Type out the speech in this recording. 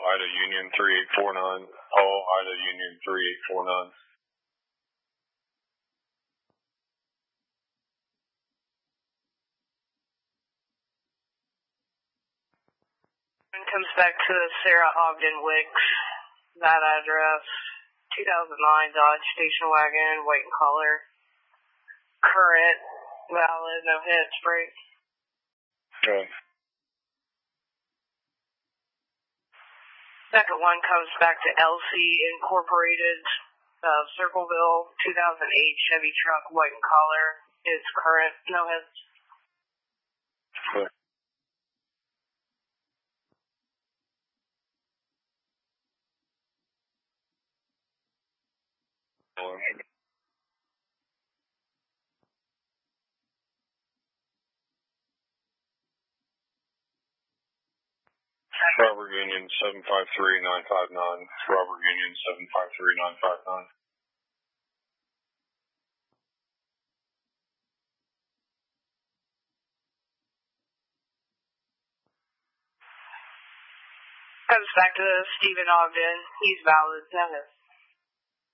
Ida Union 3849. Paul, Ida Union 3849. Comes back to Sarah Ogden Wicks. That address, 2009 Dodge station wagon, white in color. Current, valid, no hits, brake. Okay. Second one comes back to LC Incorporated, Circleville, 2008 Chevy truck, white in color. It's current, no hits. Okay. Robert Union 753959. Robert Union 753959. Comes back to Stephen Ogden. He's valid, no hits.